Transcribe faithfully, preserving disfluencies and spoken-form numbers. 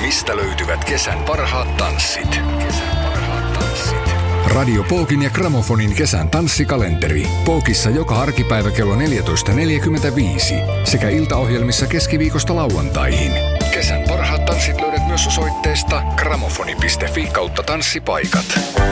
Mistä löytyvät kesän parhaat tanssit? Kesän parhaat tanssit. Radio Pookin ja Gramofonin kesän tanssikalenteri. Pookissa joka arkipäivä kello neljätoista neljäkymmentäviisi sekä iltaohjelmissa keskiviikosta lauantaihin. Kesän parhaat tanssit löydät myös osoitteesta gramofoni piste fi kautta tanssipaikat.